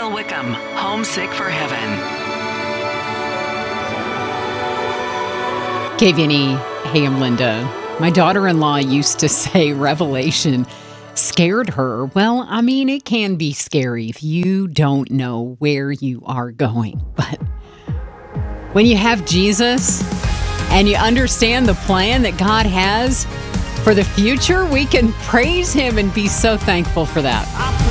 Michael Wickham, Homesick for Heaven. KVNE, hey, I'm Linda. My daughter-in-law used to say Revelation scared her. Well, I mean, it can be scary if you don't know where you are going. But when you have Jesus and you understand the plan that God has for the future, we can praise Him and be so thankful for that.